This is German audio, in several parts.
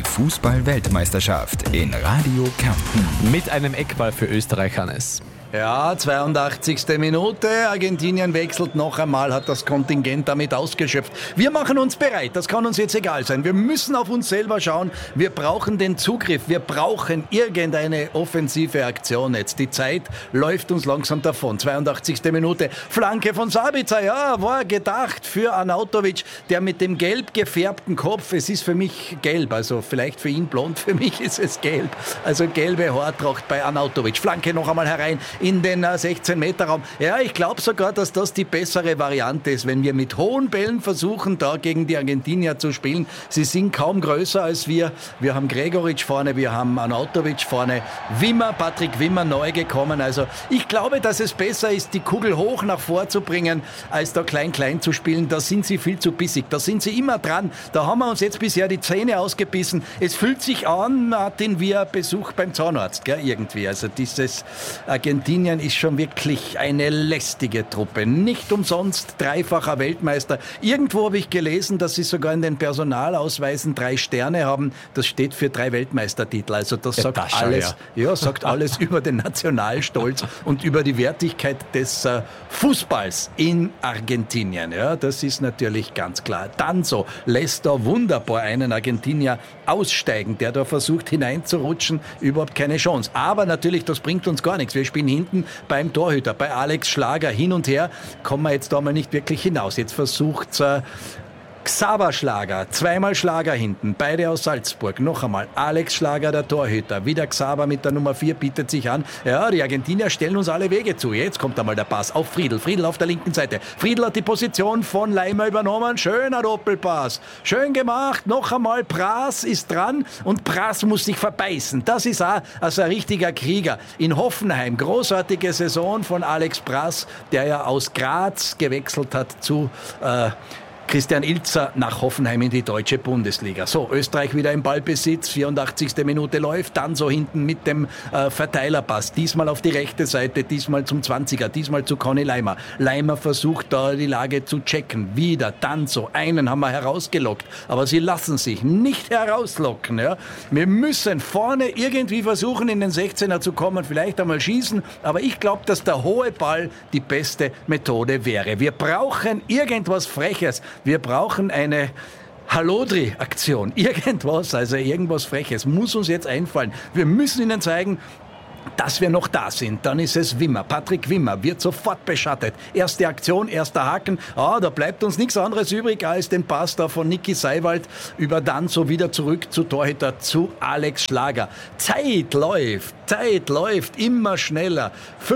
Fußball-Weltmeisterschaft in Radio Kärnten. Mit einem Eckball für Österreich, Hannes. Ja, 82. Minute. Argentinien wechselt noch einmal, hat das Kontingent damit ausgeschöpft. Wir machen uns bereit, das kann uns jetzt egal sein. Wir müssen auf uns selber schauen. Wir brauchen den Zugriff, wir brauchen irgendeine offensive Aktion jetzt. Die Zeit läuft uns langsam davon. 82. Minute, Flanke von Sabitzer. Ja, war gedacht für Arnautovic, der mit dem gelb gefärbten Kopf, es ist für mich gelb, also vielleicht für ihn blond, für mich ist es gelb. Also gelbe Haartracht bei Arnautovic. Flanke noch einmal herein in den 16-Meter-Raum. Ja, ich glaube sogar, dass das die bessere Variante ist, wenn wir mit hohen Bällen versuchen, da gegen die Argentinier zu spielen. Sie sind kaum größer als wir. Wir haben Gregoritsch vorne, wir haben Arnautovic vorne, Patrick Wimmer neu gekommen. Also ich glaube, dass es besser ist, die Kugel hoch nach vorzubringen, als da klein-klein zu spielen. Da sind sie viel zu bissig. Da sind sie immer dran. Da haben wir uns jetzt bisher die Zähne ausgebissen. Es fühlt sich an, Martin, wie ein Besuch beim Zahnarzt, gell, irgendwie. Also dieses Argentinien ist schon wirklich eine lästige Truppe. Nicht umsonst dreifacher Weltmeister. Irgendwo habe ich gelesen, dass sie sogar in den Personalausweisen 3 Sterne haben. Das steht für 3 Weltmeistertitel. Also das sagt alles, sagt alles über den Nationalstolz und über die Wertigkeit des Fußballs in Argentinien. Ja, das ist natürlich ganz klar. Danso lässt da wunderbar einen Argentinier aussteigen, der da versucht hineinzurutschen. Überhaupt keine Chance. Aber natürlich, das bringt uns gar nichts. Wir spielen hinten beim Torhüter, bei Alex Schlager hin und her, kommen wir jetzt da mal nicht wirklich hinaus. Jetzt versucht Xaver Schlager, zweimal Schlager hinten, beide aus Salzburg. Noch einmal Alex Schlager, der Torhüter. Wieder Xaver mit der Nummer 4 bietet sich an. Ja, die Argentinier stellen uns alle Wege zu. Jetzt kommt einmal der Pass auf Friedl. Friedl auf der linken Seite. Friedl hat die Position von Leimer übernommen. Schöner Doppelpass. Schön gemacht. Noch einmal Pras ist dran und Pras muss sich verbeißen. Das ist auch also ein richtiger Krieger. In Hoffenheim, großartige Saison von Alex Pras, der ja aus Graz gewechselt hat zu Christian Ilzer nach Hoffenheim in die deutsche Bundesliga. So, Österreich wieder im Ballbesitz, 84. Minute läuft, dann so hinten mit dem Verteilerpass, diesmal auf die rechte Seite, diesmal zum 20er, diesmal zu Conny Leimer. Leimer versucht da die Lage zu checken, wieder, dann so, einen haben wir herausgelockt, aber sie lassen sich nicht herauslocken. Ja. Wir müssen vorne irgendwie versuchen, in den 16er zu kommen, vielleicht einmal schießen, aber ich glaube, dass der hohe Ball die beste Methode wäre. Wir brauchen irgendwas Freches. Wir brauchen eine Hallodri-Aktion. Irgendwas, also irgendwas Freches muss uns jetzt einfallen. Wir müssen ihnen zeigen, dass wir noch da sind. Dann ist es Wimmer. Patrick Wimmer wird sofort beschattet. Erste Aktion, erster Haken. Da bleibt uns nichts anderes übrig, als den Pass da von Niki Seiwald über dann so wieder zurück zu Torhüter, zu Alex Schlager. Zeit läuft immer schneller.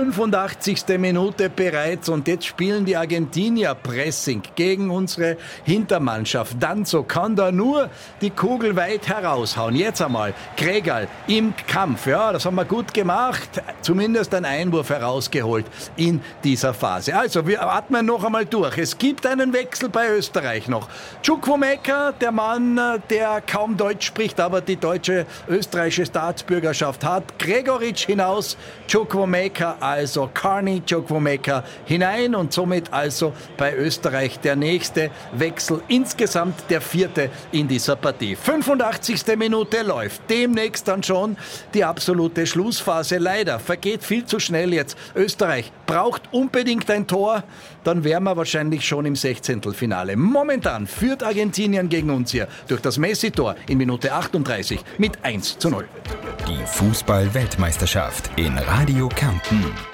85. Minute bereits und jetzt spielen die Argentinier Pressing gegen unsere Hintermannschaft. Danzo kann da nur die Kugel weit heraushauen. Jetzt einmal Gregal im Kampf. Ja, das haben wir gut gemacht. Zumindest ein Einwurf herausgeholt in dieser Phase. Also, wir atmen noch einmal durch. Es gibt einen Wechsel bei Österreich noch. Chukwuemeka, der Mann, der kaum Deutsch spricht, aber die deutsche österreichische Staatsbürgerschaft hat. Gregoritsch hinaus, Chukwuemeka, also Carney Chukwuemeka hinein und somit also bei Österreich der nächste Wechsel. Insgesamt der 4. in dieser Partie. 85. Minute läuft. Demnächst dann schon die absolute Schlussphase. Leider vergeht viel zu schnell jetzt. Österreich braucht unbedingt ein Tor, dann wären wir wahrscheinlich schon im 16. Momentan führt Argentinien gegen uns hier durch das Messi-Tor in Minute 38 mit 1:0. Die Fußball-Weltmeisterschaft in Radio Kärnten.